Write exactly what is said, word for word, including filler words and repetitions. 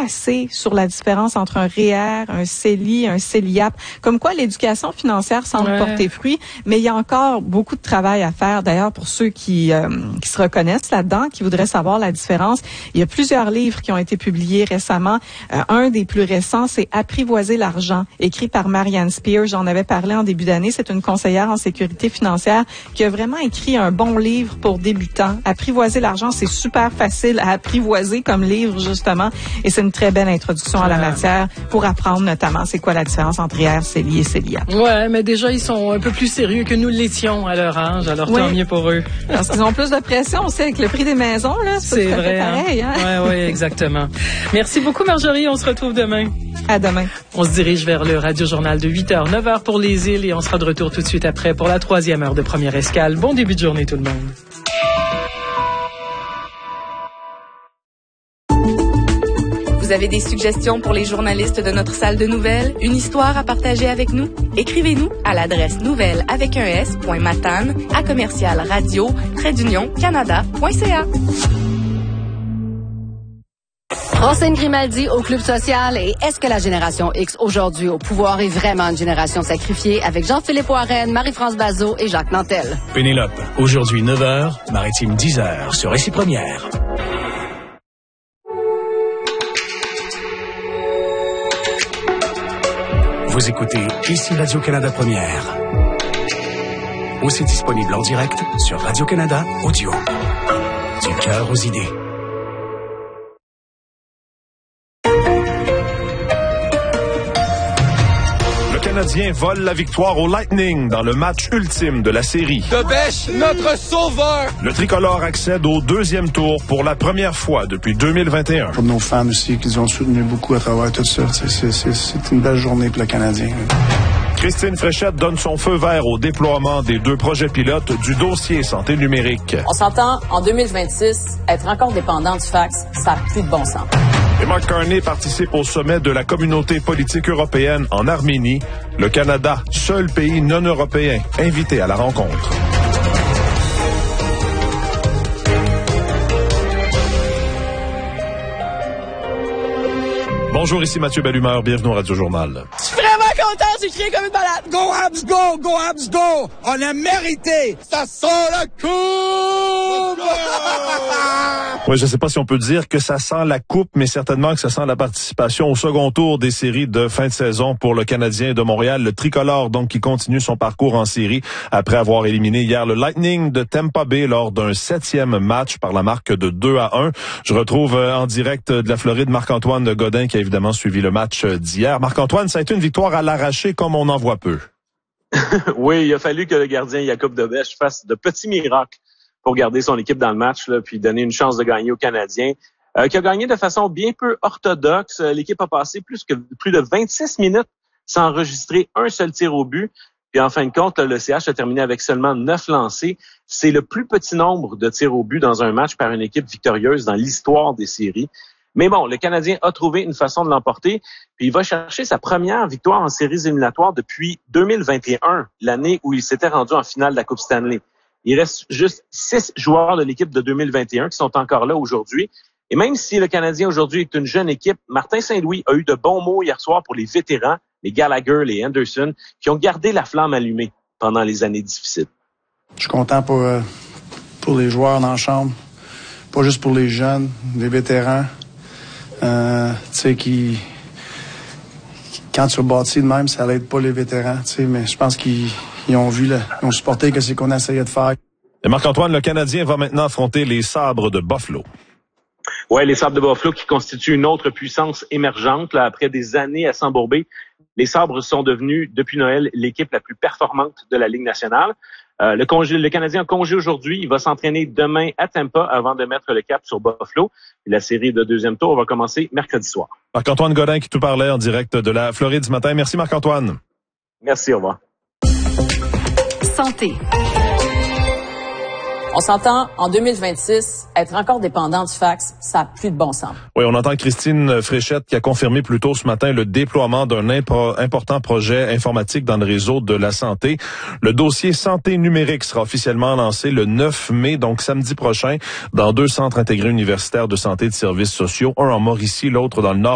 assez sur la différence entre un R E E R, un C E L I, un C E L I A P. Comme quoi, l'éducation financière semble ouais. porter fruit, mais il y a encore beaucoup de travail à faire. D'ailleurs, pour ceux qui, euh, qui se reconnaissent là-dedans, qui voudraient savoir la différence, il y a plusieurs livres qui ont été publiés récemment. Euh, un des plus récents, c'est Apprivoiser l'argent, écrit par Marianne Spear. J'en avais parlé en début d'année. C'est une conseillère en sécurité financière qui a vraiment écrit un bon livre pour débutants. Apprivoiser l'argent, c'est super facile à apprivoiser comme livre, justement. Et c'est une très belle introduction à la matière pour apprendre notamment c'est quoi la différence entre R E E R, C E L I et C E L I A P. Ouais, mais déjà, ils sont un peu plus sérieux que nous l'étions à leur âge. Alors, oui. tant mieux pour eux. Parce qu'ils ont plus de pression aussi avec le prix des maisons, là. C'est, c'est pas tout vrai, à fait pareil, hein? hein? Oui, oui, exactement. Merci beaucoup, Marjorie. On se retrouve demain. À demain. On se dirige vers le Radio-Journal de huit heures, neuf heures pour les îles et on sera de retour tout de suite après pour la troisième heure de Première Escale. Bon début de journée, tout le monde. Vous avez des suggestions pour les journalistes de notre salle de nouvelles? Une histoire à partager avec nous? Écrivez-nous à l'adresse nouvelle avec un S, point matane, à commercial radio, trait d'union, canada, point c a. Roselyne Grimaldi au Club Social et est-ce que la génération X aujourd'hui au pouvoir est vraiment une génération sacrifiée avec Jean-Philippe Warren, Marie-France Bazot et Jacques Nantel. Pénélope, aujourd'hui neuf heures, Maritime dix heures sur Récit Première. Vous écoutez ici Radio-Canada Première. Aussi disponible en direct sur Radio-Canada Audio. Du cœur aux idées. Le Canadien vole la victoire au Lightning dans le match ultime de la série. Debèche, notre sauveur! Le tricolore accède au deuxième tour pour la première fois depuis deux mille vingt et un. Pour nos fans aussi, qui nous ont soutenus beaucoup à travers tout ça. C'est, c'est, c'est, c'est une belle journée pour le Canadien. Christine Fréchette donne son feu vert au déploiement des deux projets pilotes du dossier santé numérique. On s'entend, en deux mille vingt-six, être encore dépendant du fax, ça n'a plus de bon sens. Et Mark Carney participe au sommet de la communauté politique européenne en Arménie. Le Canada, seul pays non européen invité à la rencontre. Bonjour, ici Mathieu Bellumeur, bienvenue au Radio-Journal. Je suis vraiment content, j'ai crié comme une malade. Go Habs, go, go Habs, go! On a mérité! Ça sent la coupe! Oui, je ne sais pas si on peut dire que ça sent la coupe, mais certainement que ça sent la participation au second tour des séries de fin de saison pour le Canadien de Montréal. Le tricolore, donc, qui continue son parcours en série après avoir éliminé hier le Lightning de Tampa Bay lors d'un septième match par la marque de deux à un. Je retrouve en direct de la Floride Marc-Antoine Godin qui a évidemment suivi le match d'hier. Marc-Antoine, ça a été une victoire à l'arraché comme on en voit peu. Oui, il a fallu que le gardien Jakub Debèche fasse de petits miracles pour garder son équipe dans le match, là, puis donner une chance de gagner aux Canadiens, euh, qui a gagné de façon bien peu orthodoxe. L'équipe a passé plus que plus de vingt-six minutes sans enregistrer un seul tir au but. Puis en fin de compte, le C H a terminé avec seulement neuf lancés. C'est le plus petit nombre de tirs au but dans un match par une équipe victorieuse dans l'histoire des séries. Mais bon, le Canadien a trouvé une façon de l'emporter, puis il va chercher sa première victoire en séries éliminatoires depuis deux mille vingt et un, l'année où il s'était rendu en finale de la Coupe Stanley. Il reste juste six joueurs de l'équipe de deux mille vingt et un qui sont encore là aujourd'hui. Et même si le Canadien aujourd'hui est une jeune équipe, Martin Saint-Louis a eu de bons mots hier soir pour les vétérans, les Gallagher, les Anderson, qui ont gardé la flamme allumée pendant les années difficiles. Je suis content pour, euh, pour les joueurs dans la chambre, pas juste pour les jeunes, les vétérans. Euh, tu sais, qui, quand tu rebâtis de même, ça l'aide pas les vétérans, tu sais, mais je pense qu'ils ils ont vu, là, ils ont supporté que c'est qu'on essayait de faire. Et Marc-Antoine, le Canadien va maintenant affronter les Sabres de Buffalo. Ouais, les Sabres de Buffalo qui constituent une autre puissance émergente, là, après des années à s'embourber. Les Sabres sont devenus, depuis Noël, l'équipe la plus performante de la Ligue nationale. Euh, le, congé, le Canadien a congé aujourd'hui. Il va s'entraîner demain à Tampa avant de mettre le cap sur Buffalo. Et la série de deuxième tour va commencer mercredi soir. Marc-Antoine Godin qui tout parlait en direct de la Floride ce matin. Merci Marc-Antoine. Merci, au revoir. Santé. On s'entend, en deux mille vingt-six, être encore dépendant du fax, ça n'a plus de bon sens. Oui, on entend Christine Fréchette qui a confirmé plus tôt ce matin le déploiement d'un impo- important projet informatique dans le réseau de la santé. Le dossier santé numérique sera officiellement lancé le neuf mai, donc samedi prochain, dans deux centres intégrés universitaires de santé et de services sociaux, un en Mauricie, l'autre dans le nord